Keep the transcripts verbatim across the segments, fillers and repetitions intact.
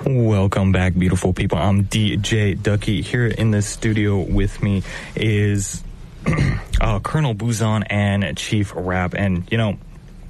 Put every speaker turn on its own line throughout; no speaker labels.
Welcome back, beautiful people. I'm D J Ducky. Here in the studio with me is uh, Colonel Buzan and Chief Rapp. And, you know,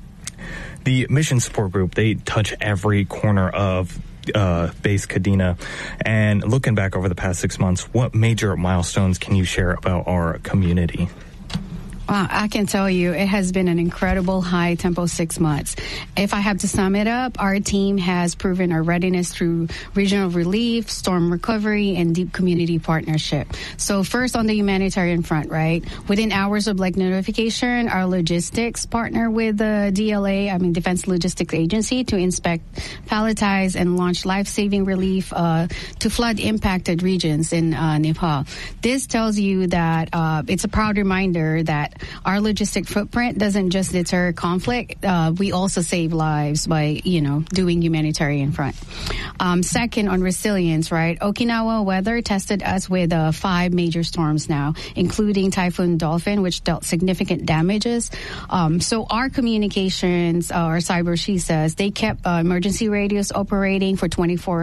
the Mission Support Group, they touch every corner of uh, base Kadena. And looking back over the past six months, what major milestones can you share about our community?
Well, I can tell you it has been an incredible high-tempo six months. If I have to sum it up, our team has proven our readiness through regional relief, storm recovery, and deep community partnership. So first on the humanitarian front, right? Within hours of like notification, our logistics partner with the D L A, I mean Defense Logistics Agency, to inspect, palletize, and launch life-saving relief uh, to flood-impacted regions in uh, Nepal. This tells you that uh, it's a proud reminder that our logistic footprint doesn't just deter conflict. Uh, we also save lives by, you know, doing humanitarian front. Um, second, on resilience, right? Okinawa weather tested us with uh, five major storms now, including Typhoon Dolphin, which dealt significant damages. Um, so our communications, uh, our cyber, she says, they kept uh, emergency radios operating for twenty-four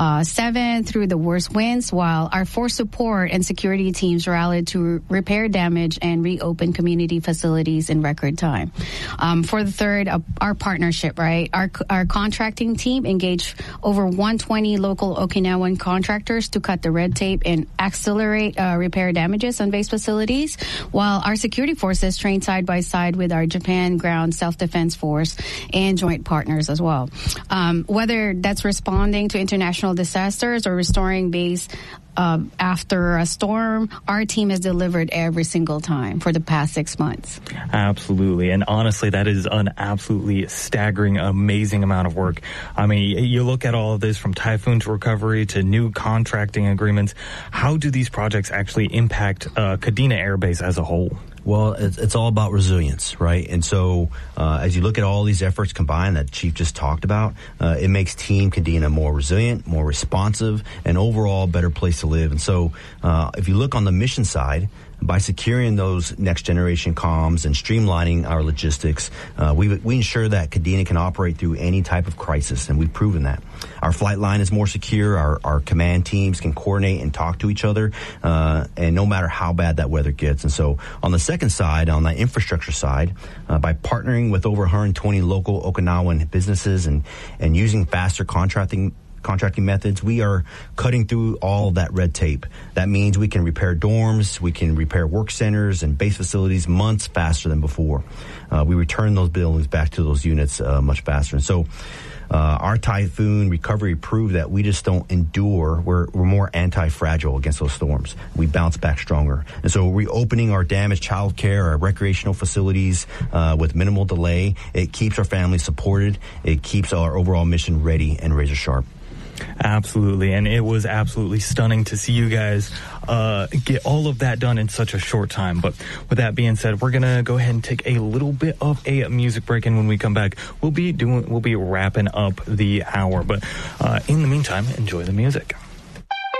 seven through the worst winds, while our force support and security teams rallied to repair damage and reopen community facilities in record time. Um, for the third, uh, our partnership, right? Our our contracting team engaged over one hundred twenty local Okinawan contractors to cut the red tape and accelerate uh, repair damages on base facilities, while our security forces trained side by side with our Japan Ground Self-Defense Force and joint partners as well. Um, whether that's responding to international disasters or restoring base Uh, after a storm, our team has delivered every single time for the past six months.
Absolutely. And honestly, that is an absolutely staggering, amazing amount of work. I mean, you look at all of this from typhoon to recovery to new contracting agreements. How do these projects actually impact uh, Kadena Air Base as a whole?
Well, it's, it's all about resilience, right? And so uh, as you look at all these efforts combined that Chief just talked about, uh, it makes Team Kadena more resilient, more responsive, and overall a better place to live. And so uh, if you look on the mission side, by securing those next-generation comms and streamlining our logistics, uh, we we ensure that Kadena can operate through any type of crisis, and we've proven that. Our flight line is more secure. Our, our command teams can coordinate and talk to each other, uh, and no matter how bad that weather gets. And so on the second side, on the infrastructure side, uh, by partnering with over one hundred twenty local Okinawan businesses and, and using faster contracting contracting methods, we are cutting through all of that red tape. That means we can repair dorms, we can repair work centers and base facilities months faster than before. Uh, we return those buildings back to those units uh, much faster. And so uh, our typhoon recovery proved that we just don't endure. We're, we're more anti-fragile against those storms. We bounce back stronger. And so reopening our damaged child care, our recreational facilities uh, with minimal delay, it keeps our families supported. It keeps our overall mission ready and razor sharp.
Absolutely, and it was absolutely stunning to see you guys uh, get all of that done in such a short time. But with that being said, we're gonna go ahead and take a little bit of a music break, and when we come back, we'll be doing, we'll be wrapping up the hour. But uh, in the meantime, enjoy the music.